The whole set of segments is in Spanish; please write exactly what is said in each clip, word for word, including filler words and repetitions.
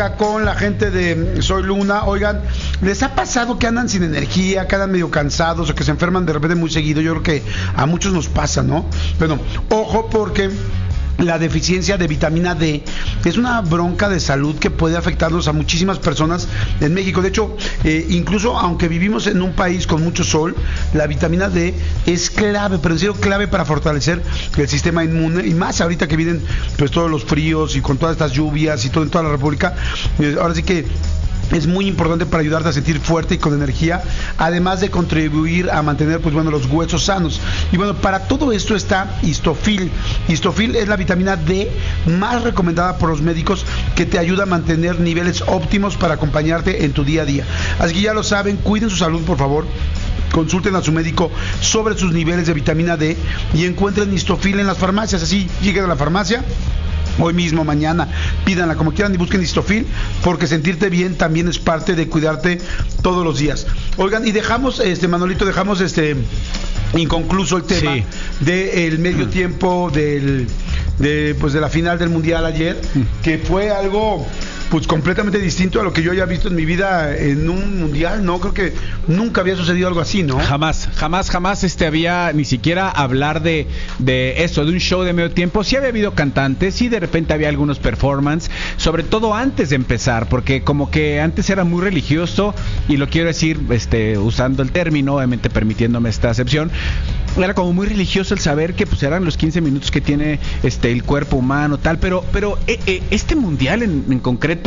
con la gente de Soy Luna. Oigan, ¿les ha pasado que andan sin energía, que andan medio cansados o que se enferman de repente muy seguido? Yo creo que a muchos nos pasa, ¿no? Bueno, ojo, porque la deficiencia de vitamina D es una bronca de salud que puede afectarnos a muchísimas personas en México. De hecho, eh, incluso aunque vivimos en un país con mucho sol, la vitamina D es clave, pero en serio clave para fortalecer el sistema inmune, y más ahorita que vienen pues todos los fríos y con todas estas lluvias y todo en toda la República. Eh, ahora sí que es muy importante para ayudarte a sentir fuerte y con energía, además de contribuir a mantener pues bueno los huesos sanos. Y bueno, para todo esto está Histofil. Histofil es la vitamina D más recomendada por los médicos, que te ayuda a mantener niveles óptimos para acompañarte en tu día a día. Así que ya lo saben, cuiden su salud, por favor. Consulten a su médico sobre sus niveles de vitamina D y encuentren Histofil en las farmacias. Así lleguen a la farmacia hoy mismo, mañana, pídanla como quieran y busquen Histofil, porque sentirte bien también es parte de cuidarte todos los días. Oigan, y dejamos, este Manolito, dejamos este inconcluso el tema sí. del medio tiempo del de pues de la final del Mundial ayer, que fue algo pues completamente distinto a lo que yo haya visto en mi vida en un mundial, ¿no? Creo que nunca había sucedido algo así, ¿no? Jamás, jamás, jamás este había ni siquiera hablar de, de eso, de un show de medio tiempo. Sí había habido cantantes, sí de repente había algunos performances, sobre todo antes de empezar, porque como que antes era muy religioso, y lo quiero decir este usando el término, obviamente permitiéndome esta acepción, era como muy religioso el saber que pues eran los quince minutos que tiene este el cuerpo humano, tal, pero, pero eh, eh, este mundial en, en concreto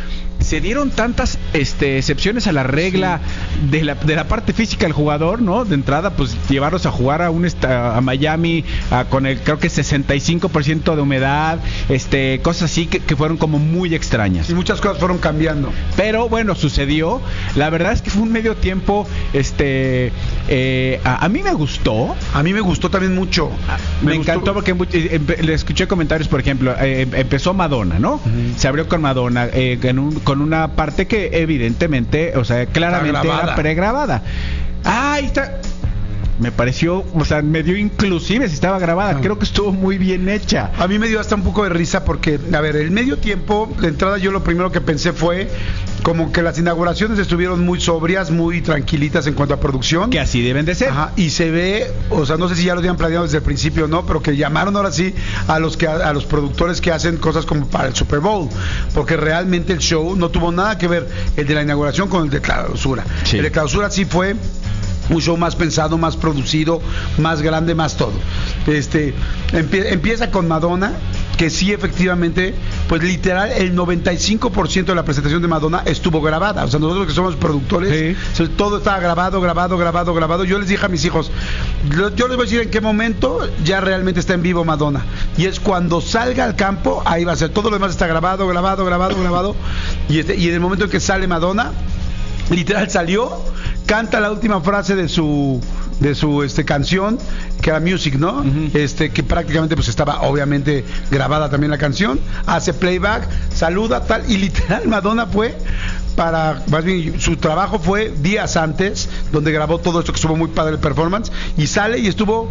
se dieron tantas este, excepciones a la regla sí. de, la, de la parte física del jugador, ¿no? De entrada, pues llevarlos a jugar a un a Miami a, con el creo que sesenta y cinco por ciento de humedad, este cosas así que, que fueron como muy extrañas. Y muchas cosas fueron cambiando. Pero bueno, sucedió. La verdad es que fue un medio tiempo, este, eh, a, a mí me gustó. A mí me gustó también mucho. Me, me encantó porque eh, eh, le escuché comentarios, por ejemplo, eh, empezó Madonna, ¿no? Uh-huh. Se abrió con Madonna eh, en un con una parte que evidentemente, o sea, claramente era pregrabada. Ah, ahí está. Me pareció, o sea, me dio inclusive si estaba grabada, ah. creo que estuvo muy bien hecha. A mí me dio hasta un poco de risa porque, a ver, el medio tiempo, de entrada yo lo primero que pensé fue como que las inauguraciones estuvieron muy sobrias, muy tranquilitas en cuanto a producción. Que así deben de ser. Ajá, y se ve, o sea, no sé si ya lo habían planeado desde el principio o no, pero que llamaron ahora sí a los que a, a los productores que hacen cosas como para el Super Bowl, porque realmente el show no tuvo nada que ver el de la inauguración con el de clausura. Sí. El de clausura sí fue un show más pensado, más producido, más grande, más todo. Este empie- empieza con Madonna, que sí efectivamente, pues literal el noventa y cinco por ciento de la presentación de Madonna estuvo grabada. O sea, nosotros que somos productores, sí. todo estaba grabado, grabado, grabado, grabado. Yo les dije a mis hijos, yo les voy a decir en qué momento ya realmente está en vivo Madonna. Y es cuando salga al campo, ahí va a ser. Todo lo demás está grabado, grabado, grabado, grabado. Y, este, y en el momento en que sale Madonna, literal salió, canta la última frase de su de su este canción, que era Music, ¿no? Uh-huh. Este que prácticamente pues estaba obviamente grabada también la canción, hace playback, saluda tal, y literal Madonna fue para, más bien su trabajo fue días antes, donde grabó todo esto, que estuvo muy padre el performance, y sale y estuvo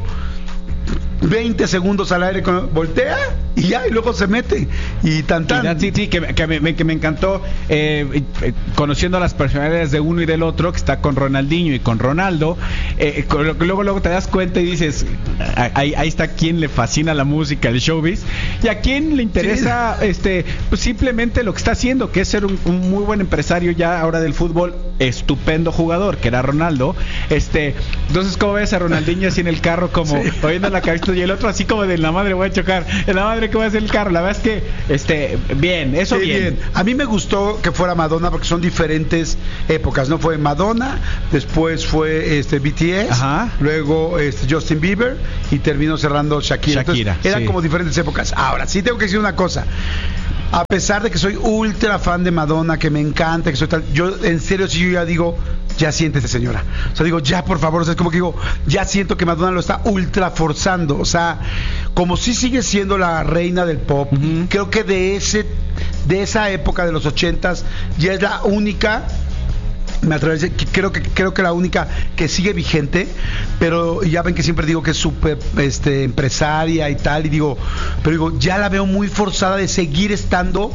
veinte segundos al aire, con, voltea y ya, y luego se mete y tan tan. Sí, sí, que, que, me, que me encantó eh, eh, conociendo a las personalidades de uno y del otro, que está con Ronaldinho y con Ronaldo, eh, con, luego luego te das cuenta y dices, ahí, ahí está quien le fascina la música, el showbiz, y a quien le interesa sí. este pues simplemente lo que está haciendo, que es ser un, un muy buen empresario ya ahora del fútbol, estupendo jugador, que era Ronaldo. Este, entonces, ¿cómo ves a Ronaldinho así en el carro, como sí. oyendo la cabeza, y el otro así como de la madre voy a chocar, en la madre que voy a hacer el carro? La verdad es que este bien, eso sí, bien. bien. A mí me gustó que fuera Madonna porque son diferentes épocas, ¿no? Fue Madonna, después fue este B T S, ajá. luego este Justin Bieber y terminó cerrando Shakira. Shakira Entonces, eran sí. como diferentes épocas. Ahora, sí tengo que decir una cosa. A pesar de que soy ultra fan de Madonna, que me encanta, que soy tal, yo en serio si yo ya digo, ya siéntese señora. O sea, digo, ya por favor, o sea, es como que digo, ya siento que Madonna lo está ultra forzando. O sea, como si sigue siendo la reina del pop, uh-huh. creo que de ese, de esa época de los ochentas, ya es la única. Me atrevo a decir que creo que creo que la única que sigue vigente, pero ya ven que siempre digo que es súper este, empresaria y tal, y digo, pero digo, ya la veo muy forzada de seguir estando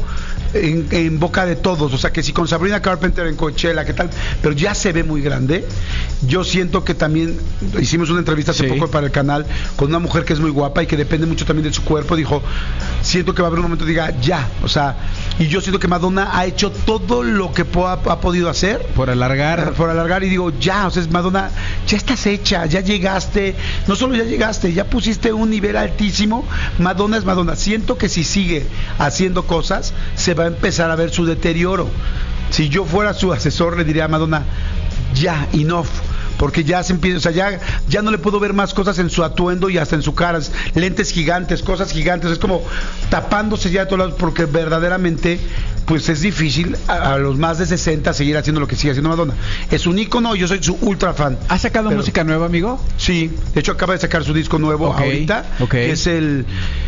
en, en boca de todos, o sea que si con Sabrina Carpenter en Coachella, ¿qué tal? Pero ya se ve muy grande. Yo siento que también hicimos una entrevista hace sí. poco para el canal con una mujer que es muy guapa y que depende mucho también de su cuerpo. Dijo, siento que va a haber un momento que diga ya, o sea, y yo siento que Madonna ha hecho todo lo que po- ha, ha podido hacer por alargar, por alargar y digo ya, o sea, Madonna, ya estás hecha, ya llegaste, no solo ya llegaste, ya pusiste un nivel altísimo. Madonna es Madonna. Siento que si sigue haciendo cosas se va a empezar a ver su deterioro. Si yo fuera su asesor le diría a Madonna, ya, enough, porque ya se empieza, o sea, ya, ya no le puedo ver más cosas en su atuendo y hasta en su cara, lentes gigantes, cosas gigantes, es como tapándose ya de todos lados, porque verdaderamente pues es difícil a, a los más de sesenta seguir haciendo lo que sigue haciendo Madonna. Es un ícono, yo soy su ultra fan. ¿Ha sacado pero, música nueva, amigo? Sí, de hecho acaba de sacar su disco nuevo okay, ahorita, okay. que es el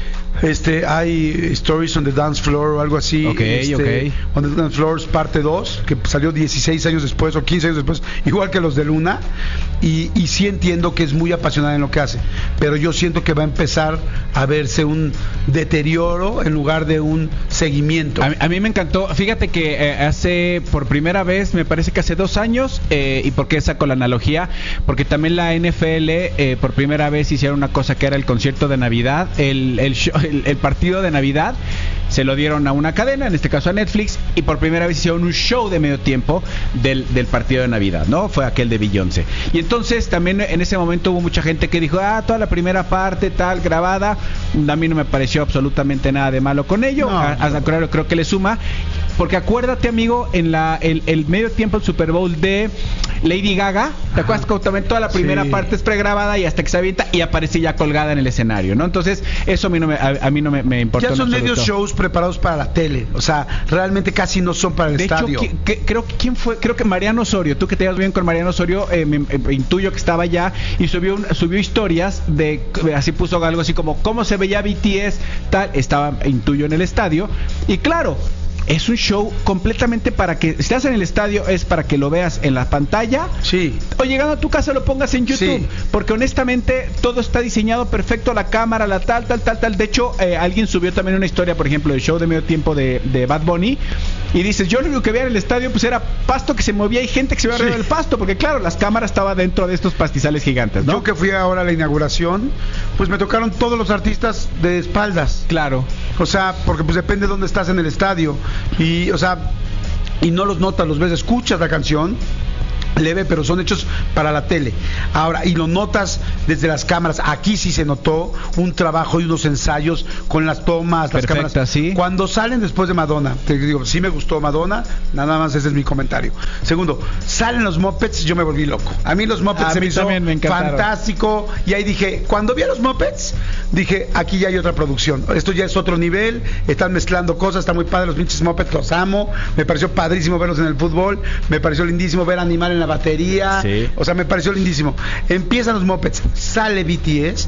Este, hay Stories on the Dance Floor o algo así. Ok, este, ok. On the Dance Floor parte dos, que salió dieciséis años después o quince años después, igual que los de Luna. Y, y sí entiendo que es muy apasionada en lo que hace, pero yo siento que va a empezar a verse un deterioro en lugar de un seguimiento. A, a mí me encantó. Fíjate que eh, hace, por primera vez, me parece que hace dos años, eh, ¿y por qué saco la analogía? Porque también la N F L, eh, por primera vez hicieron una cosa que era el concierto de Navidad, el, el show, El, el partido de Navidad se lo dieron a una cadena, en este caso a Netflix, y por primera vez hicieron un show de medio tiempo del, del partido de Navidad, ¿no? Fue aquel de Beyoncé. Y entonces también en ese momento hubo mucha gente que dijo, ah, toda la primera parte tal, grabada, a mí no me pareció absolutamente nada de malo con ello, no, a, a, creo, creo que le suma, porque acuérdate, amigo, en la el, el medio tiempo del Super Bowl de Lady Gaga, ¿te acuerdas que también toda la primera sí. parte es pregrabada y hasta que se avienta y aparece ya colgada en el escenario, ¿no? Entonces, eso a mí no me, a, a mí no me, me importó. Ya son medios shows preparados para la tele, o sea, realmente casi no son para el de estadio. De hecho, que, que, creo que quién fue, creo que Mariano Osorio, tú que te llevas bien con Mariano Osorio, eh, me, me, intuyo que estaba allá y subió un, subió historias de, así puso algo así como cómo se veía B T S, tal, estaba intuyo en el estadio y claro, es un show completamente para que, si estás en el estadio, es para que lo veas en la pantalla. Sí. O llegando a tu casa lo pongas en YouTube. Sí. Porque honestamente todo está diseñado perfecto, la cámara, la tal, tal, tal, tal. De hecho, eh, alguien subió también una historia, por ejemplo, del show de medio tiempo de, de Bad Bunny. Y dices, yo lo único que veía en el estadio pues era pasto que se movía y gente que se veía sí. arriba del pasto. Porque claro, las cámaras estaban dentro de estos pastizales gigantes, ¿no? Yo que fui ahora a la inauguración, pues me tocaron todos los artistas de espaldas. Claro. O sea, porque pues depende de dónde estás en el estadio. Y, o sea, y no los notas, los ves, escuchas la canción leve, pero son hechos para la tele. Ahora, y lo notas desde las cámaras. Aquí sí se notó un trabajo y unos ensayos con las tomas, Perfecta, las cámaras. ¿sí? Cuando salen después de Madonna, te digo, sí me gustó Madonna, nada más ese es mi comentario. Segundo, salen los Muppets, yo me volví loco. A mí los Muppets a se mí me hizo me fantástico. Y ahí dije, cuando vi a los Muppets, dije, aquí ya hay otra producción. Esto ya es otro nivel, están mezclando cosas, está muy padre los pinches Muppets, los amo. Me pareció padrísimo verlos en el fútbol, me pareció lindísimo ver animal en la batería, sí. O sea, me pareció lindísimo. Empiezan los Muppets, sale B T S.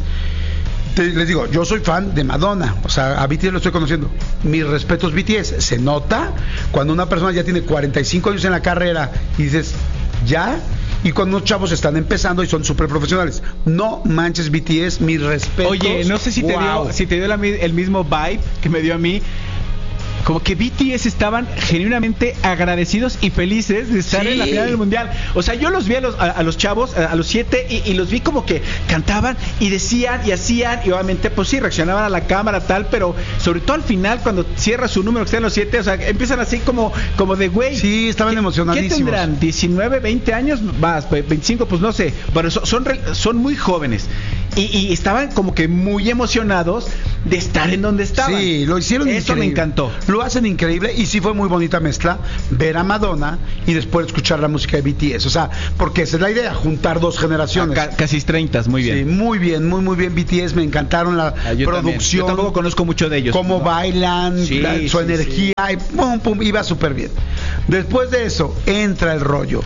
Te, les digo, yo soy fan de Madonna, o sea, a B T S lo estoy conociendo. Mis respetos, B T S. Se nota cuando una persona ya tiene cuarenta y cinco años en la carrera y dices, ya. Y cuando unos chavos están empezando y son súper profesionales. No manches, B T S, mis respetos. Oye, no sé si wow. te dio, si te dio la, el mismo vibe que me dio a mí. Como que B T S estaban genuinamente agradecidos y felices de estar sí. en la final del mundial. O sea, yo los vi a los, a, a los chavos, a, a los siete, y, y los vi como que cantaban y decían y hacían, y obviamente, pues sí, reaccionaban a la cámara, tal, pero sobre todo al final, cuando cierra su número que está en los siete, o sea, empiezan así como, como de güey. Sí, estaban ¿qué, emocionadísimos. ¿Qué tendrán? ¿diecinueve, veinte años? Más, veinticinco, pues no sé. Pero son, son, son muy jóvenes. Y, y estaban como que muy emocionados de estar en donde estaban. Sí, lo hicieron Eso increíble. me encantó. Lo hacen increíble y sí fue muy bonita mezcla ver a Madonna y después escuchar la música de B T S. O sea, porque esa es la idea, juntar dos generaciones. Ah, casi treinta, muy bien. Sí, muy bien, muy muy bien B T S. Me encantaron la ah, yo producción. También. Yo tampoco conozco mucho de ellos. Cómo ¿no? bailan, sí, la, su sí, energía, sí. y pum, pum, iba súper bien. Después de eso, entra el rollo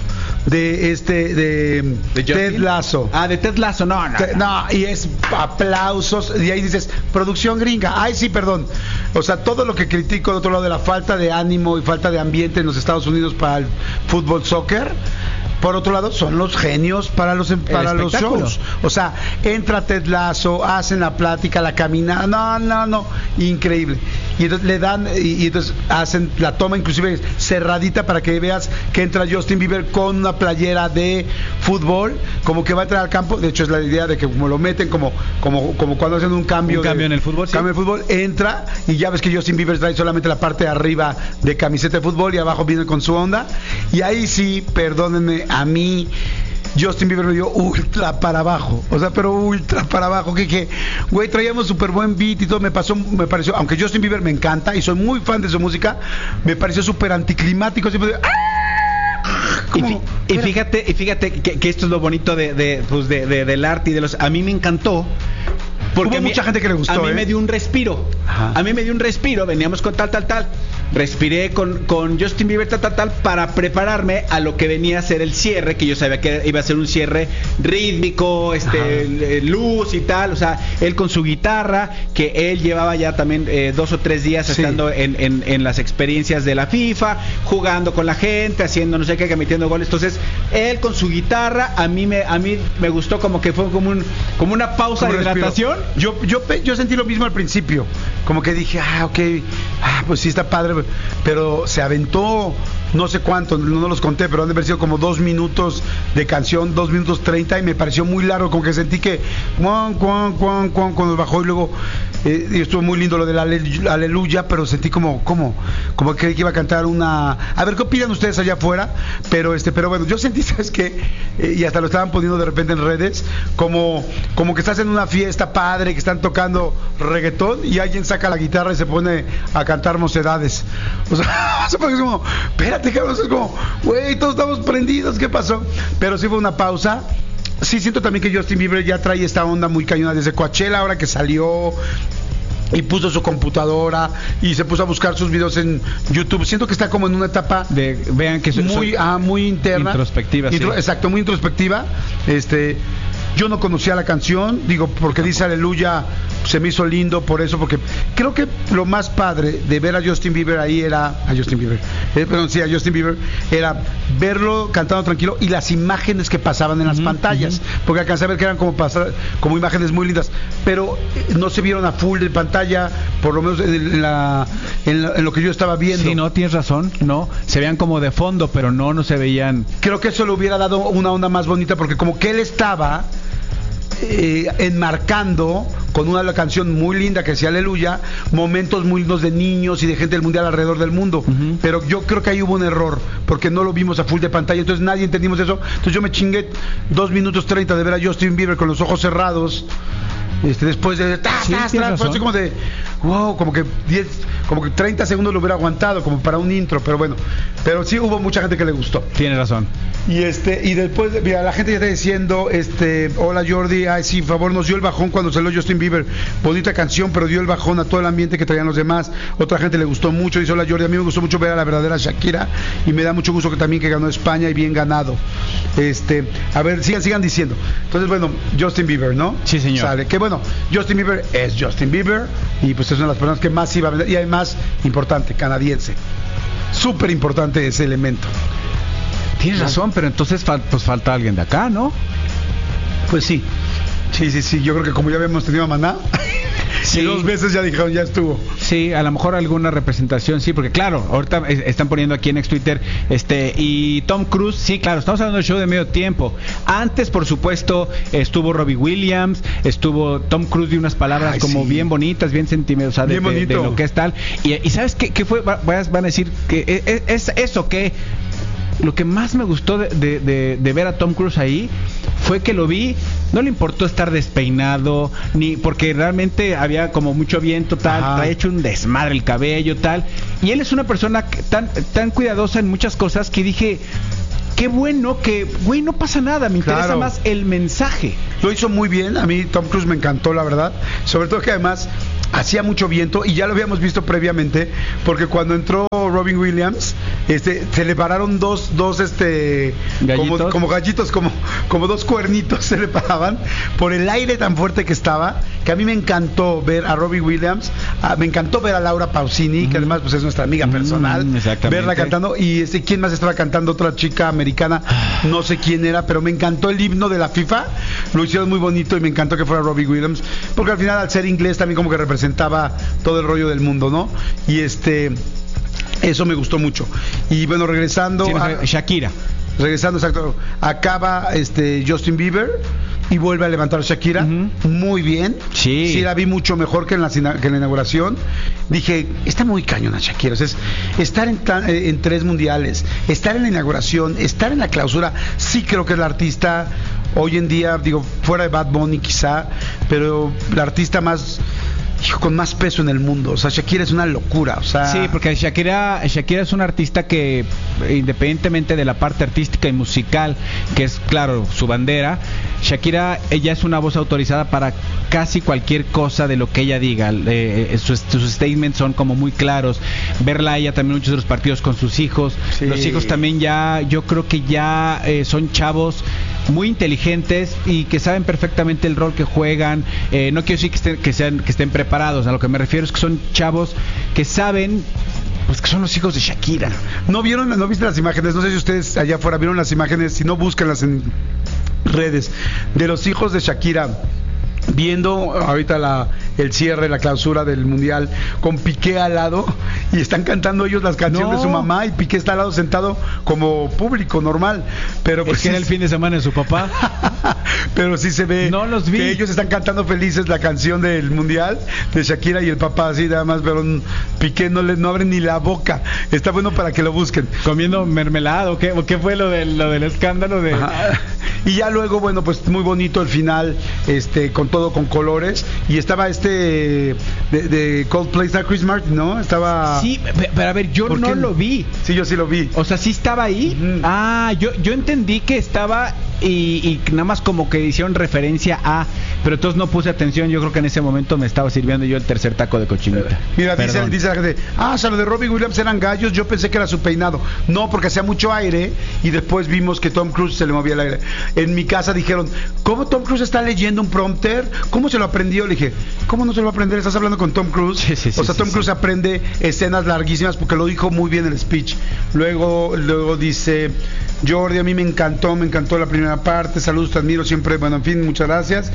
de este de, ¿De Ted Lasso. Ah, de Ted Lasso, no, no, Te, no. No, y es aplausos, y ahí dices, producción gringa. Ay, sí, perdón. O sea, todo lo que critico del otro lado de la falta de ánimo y falta de ambiente en los Estados Unidos para el fútbol, soccer, por otro lado, son los genios para los para los shows. O sea, entra Ted Lasso, hacen la plática, la caminada, no, no, no, increíble. Y entonces le dan, y, y entonces hacen la toma inclusive cerradita para que veas que entra Justin Bieber con una playera de fútbol, como que va a entrar al campo. De hecho, es la idea de que como lo meten como como como cuando hacen un cambio, un cambio de, en el fútbol, sí. Cambio en el fútbol, entra y ya ves que Justin Bieber trae solamente la parte de arriba de camiseta de fútbol y abajo viene con su onda. Y ahí sí, perdónenme, a mí Justin Bieber me dio ultra para abajo, o sea, pero ultra para abajo, que que, güey, traíamos súper buen beat y todo, me pasó, me pareció, aunque Justin Bieber me encanta y soy muy fan de su música, me pareció súper anticlimático, siempre de, ¡ah! Y, y fíjate, y fíjate que, que esto es lo bonito de, de, pues de, de, del arte y de los, a mí me encantó. Porque hubo mucha mí, gente que le gustó. A mí ¿eh? me dio un respiro. Ajá. A mí me dio un respiro. Veníamos con tal, tal, tal. Respiré con, con Justin Bieber, tal, tal, tal, para prepararme a lo que venía a ser el cierre, que yo sabía que iba a ser un cierre rítmico, este, luz y tal. O sea, él con su guitarra, que él llevaba ya también eh, dos o tres días sí. estando en, en, en las experiencias de la FIFA, jugando con la gente, haciendo no sé qué, metiendo goles. Entonces, él con su guitarra, a mí me, a mí me gustó como que fue como un, como una pausa como de hidratación. Yo, yo, yo sentí lo mismo al principio, como que dije, ah, ok, ah, pues sí está padre, pero se aventó no sé cuánto, no, no los conté, pero han de haber sido como dos minutos de canción, dos minutos treinta, y me pareció muy largo, como que sentí que cuan, cuan, cuan, cuan, cuando bajó y luego eh, y estuvo muy lindo lo del ale, aleluya, pero sentí como, como, como que iba a cantar una, a ver qué opinan ustedes allá afuera, pero este, pero bueno, yo sentí, ¿sabes qué? Eh, y hasta lo estaban poniendo de repente en redes, como, como que estás en una fiesta padre, que están tocando reggaetón y alguien saca la guitarra y se pone a cantar Mocedades. O sea, es como, espérate, cabrón, es como, güey, todos estamos prendidos, ¿qué pasó? Pero sí fue una pausa. Sí siento también que Justin Bieber ya trae esta onda muy cañona desde Coachella, ahora que salió y puso su computadora y se puso a buscar sus videos en YouTube. Siento que está como en una etapa de, vean que soy, muy, soy ah, muy interna, introspectiva, intro, sí. Exacto, muy introspectiva. Este, yo no conocía la canción, digo, porque dice aleluya, se me hizo lindo por eso, porque creo que lo más padre de ver a Justin Bieber ahí era, a Justin Bieber, eh, perdón, sí, a Justin Bieber, era verlo cantando tranquilo y las imágenes que pasaban en las uh-huh, pantallas, uh-huh. porque alcancé a ver que eran como pasar, como imágenes muy lindas, pero no se vieron a full de pantalla, por lo menos en, la, en, la, en lo que yo estaba viendo. Sí, no, tienes razón, no, se veían como de fondo, pero no, no se veían. Creo que eso le hubiera dado una onda más bonita, porque como que él estaba Eh, enmarcando con una canción muy linda que decía aleluya, momentos muy lindos de niños y de gente del mundial alrededor del mundo, uh-huh. pero yo creo que ahí hubo un error porque no lo vimos a full de pantalla, entonces nadie entendimos eso, entonces yo me chingué dos minutos treinta de ver a Justin Bieber con los ojos cerrados, este, después de ta, sí, ta, ta, fue así como de wow, como que diez, como que treinta segundos lo hubiera aguantado como para un intro, pero bueno, pero sí hubo mucha gente que le gustó. Tienes razón. Y este, y después, mira, la gente ya está diciendo, este, hola Jordi, ay sí, por favor, nos dio el bajón cuando salió Justin Bieber, bonita canción, pero dio el bajón a todo el ambiente que traían los demás. Otra gente le gustó mucho, dice hola Jordi, a mí me gustó mucho ver a la verdadera Shakira y me da mucho gusto que también que ganó España y bien ganado. Este, a ver, sigan, sigan diciendo. Entonces, bueno, Justin Bieber, ¿no? Sí, señor. Sale, que bueno, Justin Bieber es Justin Bieber y pues es una de las personas que más iba a vender y además importante, canadiense. Súper importante ese elemento. Tienes razón, pero entonces pues falta alguien de acá, ¿no? Pues sí. Sí, sí, sí. Yo creo que como ya habíamos tenido a Maná, sí. dos veces ya dijeron, ya estuvo. Sí, a lo mejor alguna representación, sí, porque claro, ahorita están poniendo aquí en ex Twitter, este, y Tom Cruise, sí, claro, estamos hablando del show de medio tiempo. Antes, por supuesto, estuvo Robbie Williams, estuvo Tom Cruise de unas palabras Ay, como sí. bien bonitas, bien sentimentales, o sea, de, de, de lo que es tal. Y, y ¿sabes qué, qué fue? Van a decir que es, es eso que... Lo que más me gustó de, de, de, de ver a Tom Cruise ahí fue que lo vi, no le importó estar despeinado, ni porque realmente había como mucho viento, tal, Ajá. traía hecho un desmadre el cabello, tal, y él es una persona tan, tan cuidadosa en muchas cosas que dije, qué bueno que, güey, no pasa nada, me interesa claro. más el mensaje. Lo hizo muy bien, a mí Tom Cruise me encantó, la verdad, sobre todo que además hacía mucho viento y ya lo habíamos visto previamente, porque cuando entró Robin Williams, este, se le pararon dos, dos, este, ¿Gallitos? como, como gallitos, como, como dos cuernitos se le paraban por el aire tan fuerte que estaba, que a mí me encantó ver a Robin Williams, a, me encantó ver a Laura Pausini, mm. que además pues es nuestra amiga mm, personal, verla cantando, y este, ¿quién más estaba cantando? Otra chica americana, no sé quién era, pero me encantó el himno de la FIFA, lo hicieron muy bonito y me encantó que fuera Robin Williams, porque al final al ser inglés también como que representaba todo el rollo del mundo, ¿no? Y este... eso me gustó mucho. Y bueno, regresando sí, a Shakira. Regresando, exacto. Acaba este Justin Bieber y vuelve a levantar a Shakira. Uh-huh. Muy bien. Sí. Sí, la vi mucho mejor que en la, que en la inauguración. Dije, está muy cañona Shakira. O sea, es, estar en, en tres mundiales, estar en la inauguración, estar en la clausura, sí creo que es la artista hoy en día, digo, fuera de Bad Bunny quizá, pero la artista más... hijo, con más peso en el mundo. O sea, Shakira es una locura. O sea... Sí, porque Shakira, Shakira es una artista que, independientemente de la parte artística y musical, que es, claro, su bandera, Shakira, ella es una voz autorizada para casi cualquier cosa de lo que ella diga. Eh, sus, sus statements son como muy claros. Verla a ella también muchos de los partidos con sus hijos. Sí. Los hijos también ya, yo creo que ya eh, son chavos muy inteligentes y que saben perfectamente el rol que juegan. Eh, no quiero decir que estén, que sean, que estén preparados. A lo que me refiero es que son chavos que saben, pues, que son los hijos de Shakira. ¿No vieron, no viste las imágenes? No sé si ustedes allá afuera vieron las imágenes. Si no, búscanlas en redes de los hijos de Shakira viendo ahorita la, el cierre, la clausura del mundial, con Piqué al lado, y están cantando ellos las canciones no. de su mamá, y Piqué está al lado sentado como público normal, pero pues es que sí, era el fin de semana de su papá. Pero sí se ve no los vi. que ellos están cantando felices la canción del mundial de Shakira, y el papá así nada más, pero Piqué no le no abre ni la boca. Está bueno para que lo busquen. Comiendo mermelada, ¿o qué, o qué fue lo del, lo del escándalo de? Ajá. Y ya luego, bueno, pues muy bonito el final, este, con todo con colores, y estaba este de, de Coldplay, está Chris Martin, ¿no? Estaba... Sí, pero a ver, yo no lo vi. Sí, yo sí lo vi. O sea, ¿sí estaba ahí? Uh-huh. Ah, yo, yo entendí que estaba y, y nada más como que hicieron referencia a, pero entonces no puse atención. Yo creo que en ese momento me estaba sirviendo yo el tercer taco de cochinita. Mira, dice, dice la gente, ah, o sea, lo de Robin Williams eran gallos, yo pensé que era su peinado. No, porque hacía mucho aire y después vimos que Tom Cruise se le movía el aire. En mi casa dijeron, ¿cómo Tom Cruise está leyendo un prompter? ¿Cómo se lo aprendió? Le dije, ¿cómo no se lo va a aprender? Estás hablando con Tom Cruise. Sí, sí, sí, o sea, Tom sí, Cruise sí. aprende escenas larguísimas porque lo dijo muy bien en el speech. Luego, luego dice, Jordi, a mí me encantó, me encantó la primera parte. Saludos, te admiro siempre. Bueno, en fin, muchas gracias.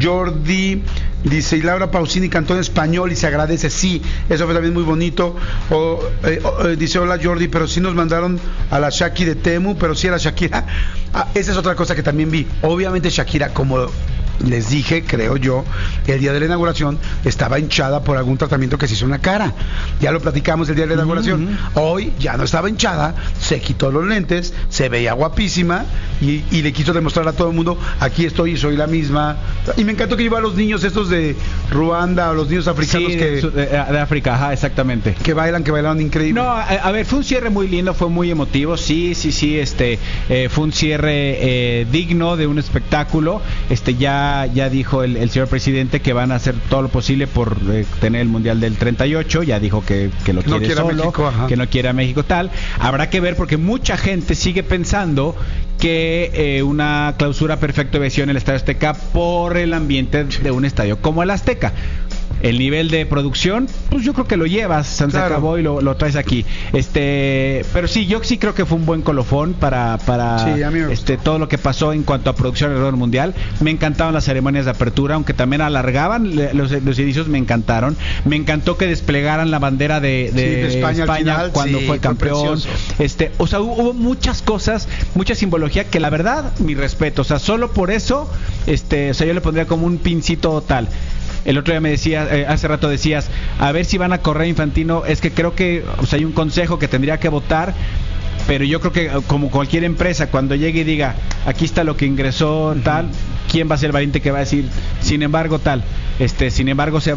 Jordi dice, y Laura Pausini cantó en español y se agradece. Sí, eso fue también muy bonito. O, eh, o, eh, dice, hola Jordi, pero sí nos mandaron a la Shaki de Temu, pero sí era Shakira. Ah, esa es otra cosa que también vi. Obviamente Shakira, como les dije, creo yo, el día de la inauguración estaba hinchada por algún tratamiento que se hizo en la cara. Ya lo platicamos el día de la inauguración. Uh-huh. Hoy ya no estaba hinchada, se quitó los lentes, se veía guapísima y, y le quiso demostrar a todo el mundo, aquí estoy y soy la misma. Y me encantó que lleva a los niños estos de Ruanda, o los niños africanos sí, que de, de, de África, ajá, exactamente. Que bailan, que bailaron increíble. No, a, a ver, fue un cierre muy lindo, fue muy emotivo, sí, sí, sí, este, eh, fue un cierre eh, digno de un espectáculo. Este, ya ya dijo el, el señor presidente que van a hacer todo lo posible por eh, tener el mundial del treinta y ocho. Ya dijo que, que lo quiere, no quiere solo, México, que no quiere a México tal. Habrá que ver, porque mucha gente sigue pensando que eh, una clausura perfecta debe ser en el Estadio Azteca por el ambiente de un estadio como el Azteca. El nivel de producción, pues yo creo que lo llevas, se claro. acabó y lo, lo traes aquí. Este, pero sí, yo sí creo que fue un buen colofón para, para sí, este todo lo que pasó en cuanto a producción alrededor del mundial. Me encantaban las ceremonias de apertura, aunque también alargaban los, los inicios, me encantaron. Me encantó que desplegaran la bandera de, de, sí, de España, España final, cuando sí, fue campeón. Este, o sea, hubo muchas cosas, mucha simbología que la verdad, mi respeto. O sea, solo por eso, este, o sea, yo le pondría como un pincito tal. El otro día me decías, eh, hace rato decías, a ver si van a correr Infantino. Es que creo que, o sea, hay un consejo que tendría que votar, pero yo creo que como cualquier empresa, cuando llegue y diga, aquí está lo que ingresó, uh-huh. tal, ¿quién va a ser el valiente que va a decir, sin embargo, tal? Este, sin embargo, se va.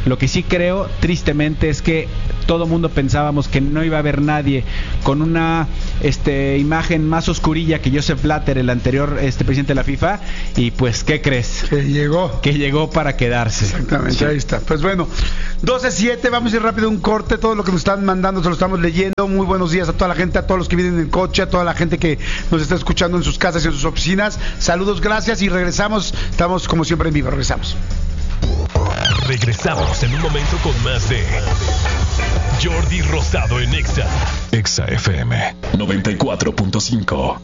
Lo que sí creo, tristemente, es que todo mundo pensábamos que no iba a haber nadie con una este, imagen más oscurilla que Joseph Blatter, el anterior este, presidente de la FIFA, y pues, ¿qué crees? Que llegó. Que llegó para quedarse. Exactamente, sí. Ahí está. Pues bueno, doce siete, vamos a ir rápido a un corte. Todo lo que nos están mandando se lo estamos leyendo. Muy buenos días a toda la gente, a todos los que vienen en coche, a toda la gente que nos está escuchando en sus casas y en sus oficinas. Saludos, gracias y regresamos. Estamos como siempre en vivo, regresamos. Regresamos en un momento con más de Jordi Rosado en Exa. Exa F M noventa y cuatro punto cinco.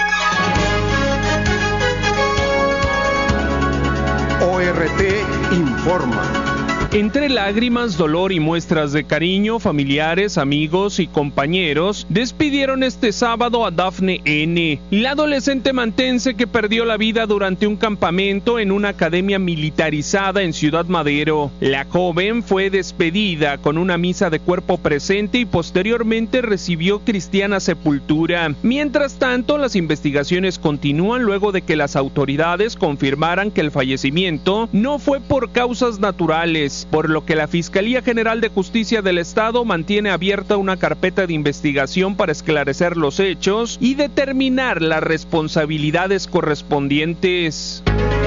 O R T informa. Entre lágrimas, dolor y muestras de cariño, familiares, amigos y compañeros despidieron este sábado a Dafne N., la adolescente mantense que perdió la vida durante un campamento en una academia militarizada en Ciudad Madero. La joven fue despedida con una misa de cuerpo presente y posteriormente recibió cristiana sepultura. Mientras tanto, las investigaciones continúan luego de que las autoridades confirmaran que el fallecimiento no fue por causas naturales, por lo que la Fiscalía General de Justicia del Estado mantiene abierta una carpeta de investigación para esclarecer los hechos y determinar las responsabilidades correspondientes.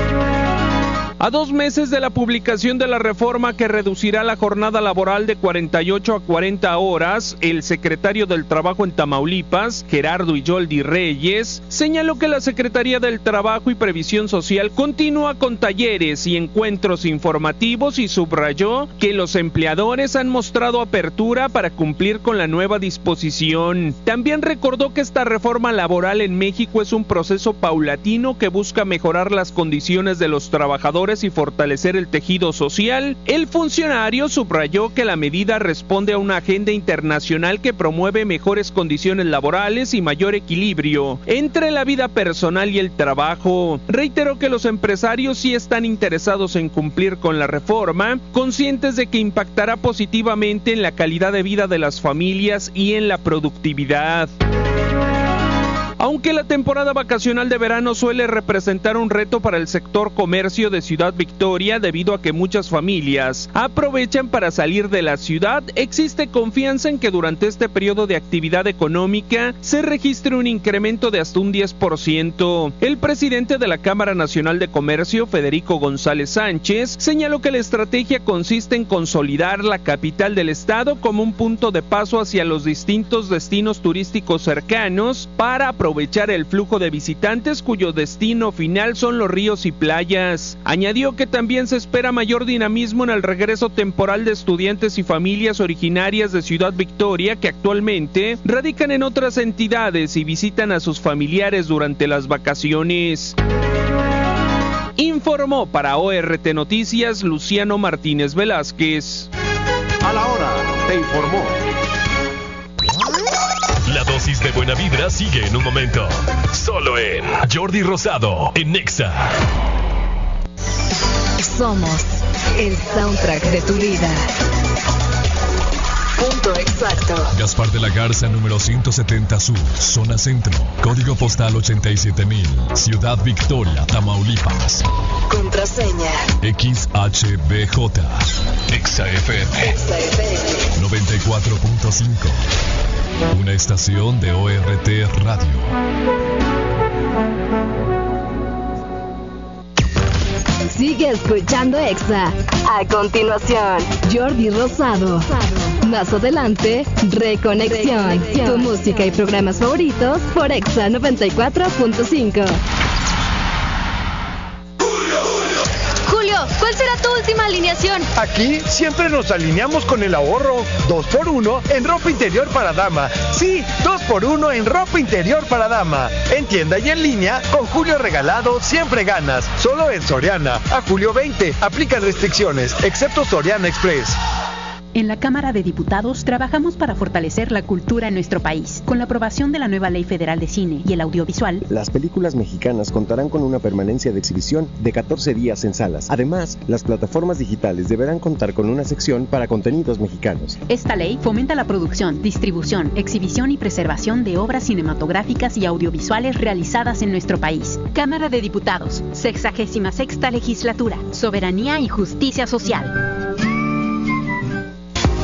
A dos meses de la publicación de la reforma que reducirá la jornada laboral de cuarenta y ocho a cuarenta horas, el secretario del Trabajo en Tamaulipas, Gerardo Iyoldi Reyes, señaló que la Secretaría del Trabajo y Previsión Social continúa con talleres y encuentros informativos y subrayó que los empleadores han mostrado apertura para cumplir con la nueva disposición. También recordó que esta reforma laboral en México es un proceso paulatino que busca mejorar las condiciones de los trabajadores y fortalecer el tejido social. El funcionario subrayó que la medida responde a una agenda internacional que promueve mejores condiciones laborales y mayor equilibrio entre la vida personal y el trabajo. Reiteró que los empresarios sí están interesados en cumplir con la reforma, conscientes de que impactará positivamente en la calidad de vida de las familias y en la productividad. Aunque la temporada vacacional de verano suele representar un reto para el sector comercio de Ciudad Victoria debido a que muchas familias aprovechan para salir de la ciudad, existe confianza en que durante este periodo de actividad económica se registre un incremento de hasta un diez por ciento. El presidente de la Cámara Nacional de Comercio, Federico González Sánchez, señaló que la estrategia consiste en consolidar la capital del estado como un punto de paso hacia los distintos destinos turísticos cercanos para aprovechar aprovechar el flujo de visitantes cuyo destino final son los ríos y playas. Añadió que también se espera mayor dinamismo en el regreso temporal de estudiantes y familias originarias de Ciudad Victoria que actualmente radican en otras entidades y visitan a sus familiares durante las vacaciones. Informó para O R T Noticias Luciano Martínez Velázquez. A la hora, te informó. La dosis de buena vibra sigue en un momento. Solo en Jordi Rosado, en Exa. Somos el soundtrack de tu vida. Punto exacto. Gaspar de la Garza, número ciento setenta Sur, zona centro. Código postal ochenta y siete mil. Ciudad Victoria, Tamaulipas. Contraseña X H B J. Exa F M. Exa F M noventa y cuatro punto cinco. Una estación de O R T Radio. Sigue escuchando Exa. A continuación, Jordi Rosado. Más adelante, Reconexión. Tu música y programas favoritos por Exa noventa y cuatro punto cinco. ¿Cuál será tu última alineación? Aquí siempre nos alineamos con el ahorro. Dos por uno en ropa interior para dama. Sí, dos por uno en ropa interior para dama. En tienda y en línea, con Julio Regalado siempre ganas. Solo en Soriana. A julio veinte. Aplican restricciones, excepto Soriana Express. En la Cámara de Diputados trabajamos para fortalecer la cultura en nuestro país. Con la aprobación de la nueva Ley Federal de Cine y el Audiovisual, las películas mexicanas contarán con una permanencia de exhibición de catorce días en salas. Además, las plataformas digitales deberán contar con una sección para contenidos mexicanos. Esta ley fomenta la producción, distribución, exhibición y preservación de obras cinematográficas y audiovisuales realizadas en nuestro país. Cámara de Diputados, sexagésima sexta legislatura, soberanía y justicia social.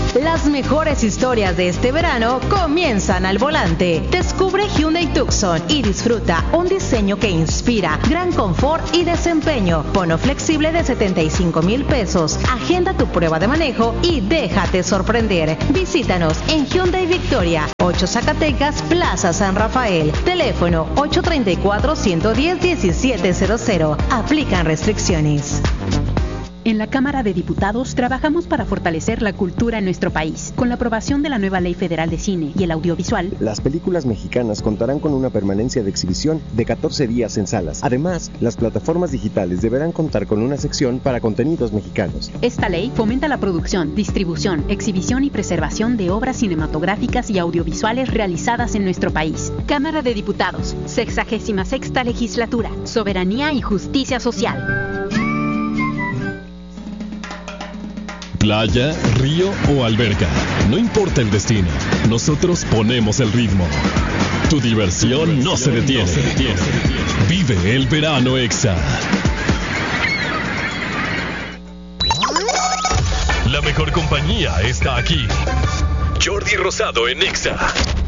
Las mejores historias de este verano comienzan al volante. Descubre Hyundai Tucson y disfruta un diseño que inspira, gran confort y desempeño. Bono flexible de setenta y cinco mil pesos. Agenda tu prueba de manejo y déjate sorprender. Visítanos en Hyundai Victoria, ocho Zacatecas, Plaza San Rafael. Teléfono ocho tres cuatro, uno uno cero, uno siete cero cero. Aplican restricciones. En la Cámara de Diputados trabajamos para fortalecer la cultura en nuestro país. Con la aprobación de la nueva Ley Federal de Cine y el Audiovisual, las películas mexicanas contarán con una permanencia de exhibición de catorce días en salas. Además, las plataformas digitales deberán contar con una sección para contenidos mexicanos. Esta ley fomenta la producción, distribución, exhibición y preservación de obras cinematográficas y audiovisuales realizadas en nuestro país. Cámara de Diputados, sexagésima sexta legislatura, soberanía y justicia social. Playa, río o alberca, no importa el destino, nosotros ponemos el ritmo. Tu diversión no se detiene. Vive el verano Exa. La mejor compañía está aquí. Jordi Rosado en Exa.